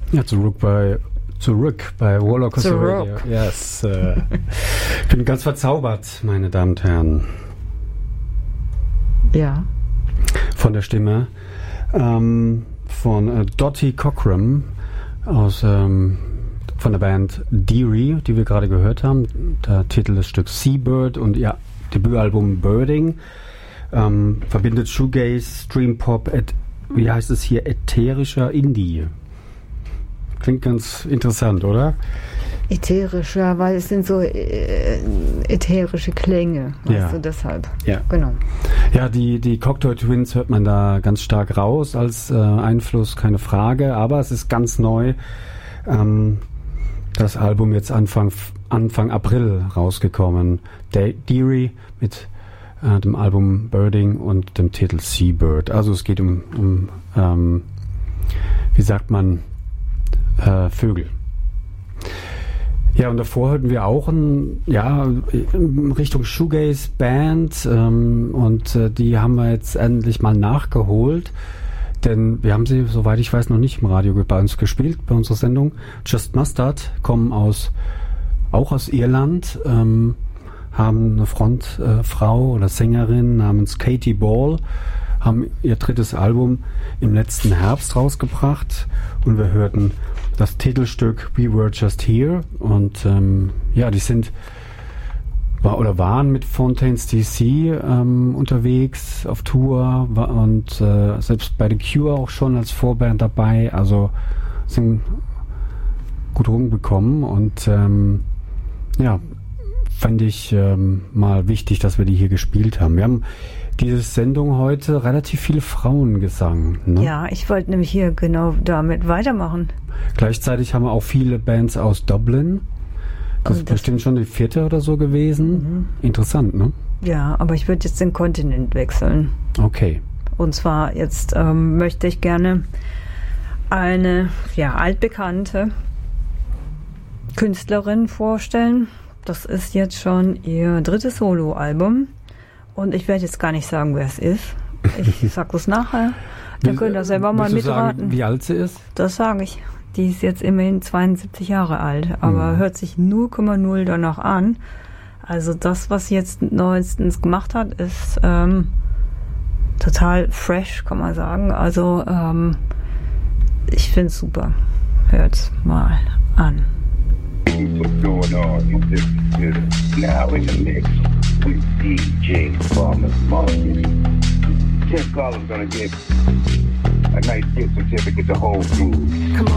Ja, zurück bei Rollercoaster Radio. Yes. Ich bin ganz verzaubert, meine Damen und Herren. Ja. Von der Stimme von Dottie Cockram von der Band Deary, die wir gerade gehört haben. Der Titel des Stücks Seabird und ihr Debütalbum Birding verbindet Shoegaze, Streampop, wie heißt es hier, ätherischer Indie. Klingt ganz interessant, oder? Ätherischer, weil es sind so ätherische Klänge, weißt du, deshalb. Ja. Genau. Ja, die Cocteau Twins hört man da ganz stark raus als Einfluss, keine Frage, aber es ist ganz neu. Das Album jetzt Anfang April rausgekommen. Deary mit dem Album Birding und dem Titel Seabird. Also es geht um wie sagt man, Vögel. Ja, und davor hörten wir auch Richtung Shoegaze Band und die haben wir jetzt endlich mal nachgeholt, denn wir haben sie, soweit ich weiß, noch nicht im Radio bei uns gespielt, bei unserer Sendung. Just Mustard kommen auch aus Irland, haben eine Frontfrau oder Sängerin namens Katie Ball, haben ihr drittes Album im letzten Herbst rausgebracht und wir hörten das Titelstück We Were Just Here und die waren mit Fontaines DC unterwegs auf Tour und selbst bei The Cure auch schon als Vorband dabei, also sind gut rumgekommen und fand ich mal wichtig, dass wir die hier gespielt haben. Wir haben diese Sendung heute relativ viel Frauengesang. Ne? Ja, ich wollte nämlich hier genau damit weitermachen. Gleichzeitig haben wir auch viele Bands aus Dublin. Das ist bestimmt schon die 4. oder so gewesen. Mhm. Interessant, ne? Ja, aber ich würde jetzt den Kontinent wechseln. Okay. Und zwar jetzt möchte ich gerne eine altbekannte Künstlerin vorstellen. Das ist jetzt schon ihr 3. Soloalbum. Und ich werde jetzt gar nicht sagen, wer es ist. Ich sage es nachher. Dann könnt ihr selber mal mitraten. Sagen, wie alt sie ist? Das sage ich. Die ist jetzt immerhin 72 Jahre alt, aber hört sich 0,0 danach an. Also das, was sie jetzt neuestens gemacht hat, ist total fresh, kann man sagen. Also ich finde es super. Hört's mal an. What's going on? You listen to Now in the Mix with DJ Farmer's Market. Tim Collins gonna give a nice gift certificate to Whole Foods. Come on.